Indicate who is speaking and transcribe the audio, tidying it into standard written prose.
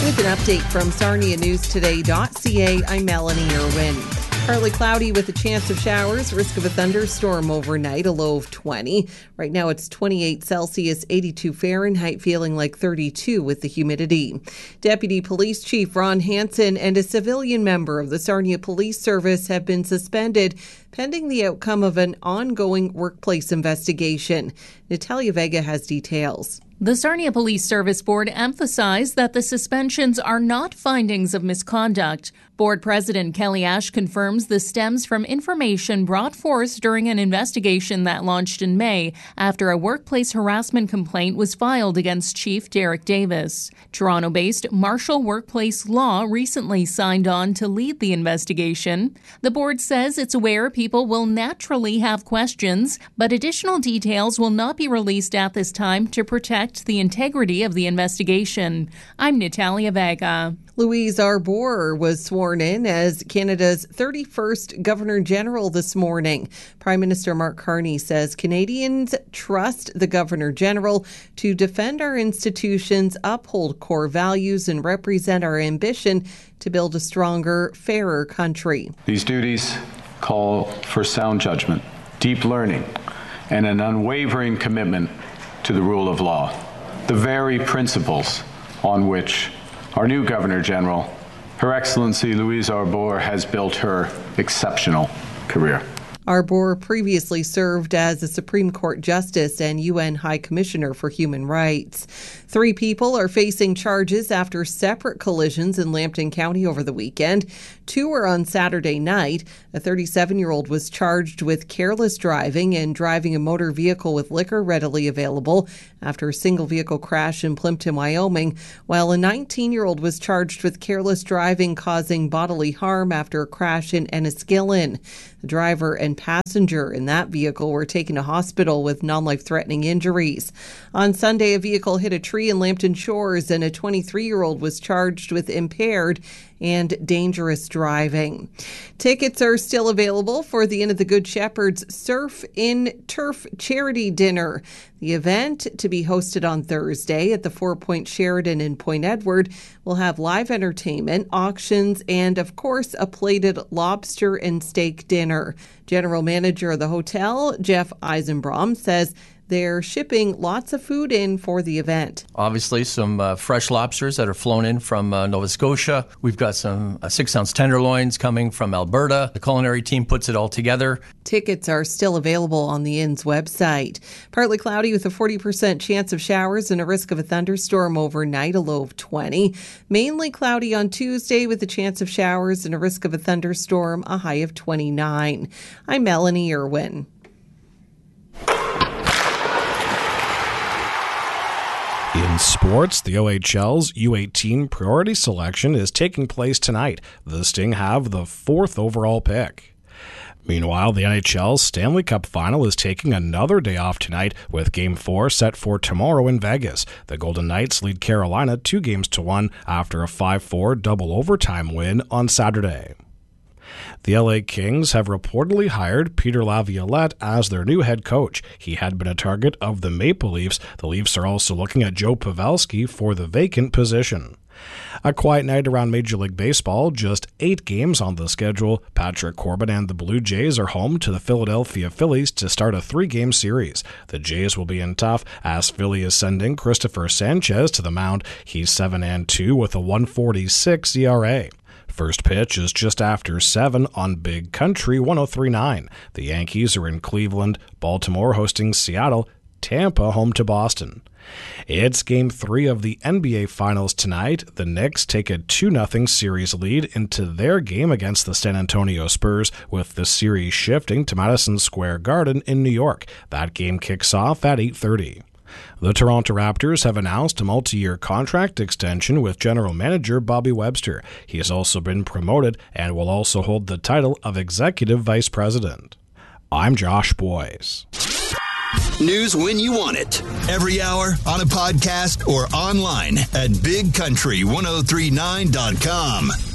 Speaker 1: With an update from SarniaNewsToday.ca, I'm Melanie Irwin. Partly cloudy with a chance of showers, risk of a thunderstorm overnight, a low of 20. Right now it's 28 Celsius, 82 Fahrenheit, feeling like 32 with the humidity. Deputy Police Chief Ron Hansen and a civilian member of the Sarnia Police Service have been suspended pending the outcome of an ongoing workplace investigation. Natalia Vega has details.
Speaker 2: The Sarnia Police Service Board emphasized that the suspensions are not findings of misconduct. Board President Kelly Ash confirms this stems from information brought forth during an investigation that launched in May after a workplace harassment complaint was filed against Chief Derek Davis. Toronto-based Marshall Workplace Law recently signed on to lead the investigation. The board says it's aware people will naturally have questions, but additional details will not be released at this time to protect the integrity of the investigation. I'm Natalia Vega.
Speaker 1: Louise Arbour was sworn in as Canada's 31st Governor-General this morning. Prime Minister Mark Carney says Canadians trust the Governor-General to defend our institutions, uphold core values, and represent our ambition to build a stronger, fairer country.
Speaker 3: These duties call for sound judgment, deep learning, and an unwavering commitment to the rule of law, the very principles on which our new Governor-General, Her Excellency Louise Arbour, has built her exceptional career.
Speaker 1: Arbour previously served as a Supreme Court Justice and UN High Commissioner for Human Rights. 3 people are facing charges after separate collisions in Lambton County over the weekend. 2 were on Saturday night. A 37-year-old was charged with careless driving and driving a motor vehicle with liquor readily available after a single vehicle crash in Plimpton, Wyoming, while a 19-year-old was charged with careless driving causing bodily harm after a crash in Enniskillen. The driver and passenger in that vehicle were taken to hospital with non-life-threatening injuries. On Sunday, a vehicle hit a tree in Lambton Shores and a 23-year-old was charged with impaired and dangerous driving. Tickets are still available for the Inn of the Good Shepherd's Surf in Turf charity dinner. The event, to be hosted on Thursday at the 4 Point Sheridan in Point Edward, will have live entertainment, auctions, and, of course, a plated lobster and steak dinner. General Manager of the hotel, Jeff Eisenbrom, says they're shipping lots of food in for the event.
Speaker 4: Obviously, some fresh lobsters that are flown in from Nova Scotia. We've got some 6-ounce tenderloins coming from Alberta. The culinary team puts it all together.
Speaker 1: Tickets are still available on the Inn's website. Partly cloudy with a 40% chance of showers and a risk of a thunderstorm overnight, a low of 20. Mainly cloudy on Tuesday with a chance of showers and a risk of a thunderstorm, a high of 29. I'm Melanie Irwin.
Speaker 5: In sports, the OHL's U18 priority selection is taking place tonight. The Sting have the 4th overall pick. Meanwhile, the NHL's Stanley Cup Final is taking another day off tonight with Game 4 set for tomorrow in Vegas. The Golden Knights lead Carolina 2-1 after a 5-4 double overtime win on Saturday. The LA Kings have reportedly hired Peter Laviolette as their new head coach. He had been a target of the Maple Leafs. The Leafs are also looking at Joe Pavelski for the vacant position. A quiet night around Major League Baseball, just 8 games on the schedule. Patrick Corbin and the Blue Jays are home to the Philadelphia Phillies to start a 3-game series. The Jays will be in tough as Philly is sending Christopher Sanchez to the mound. He's 7-2 with a 1.46 ERA. First pitch is just after 7 on Big Country 103.9. The Yankees are in Cleveland, Baltimore hosting Seattle, Tampa home to Boston. It's Game 3 of the NBA Finals tonight. The Knicks take a 2-0 series lead into their game against the San Antonio Spurs, with the series shifting to Madison Square Garden in New York. That game kicks off at 8:30. The Toronto Raptors have announced a multi-year contract extension with general manager Bobby Webster. He has also been promoted and will also hold the title of executive vice president. I'm Josh Boyes.
Speaker 6: News when you want it. Every hour, on a podcast, or online at bigcountry1039.com.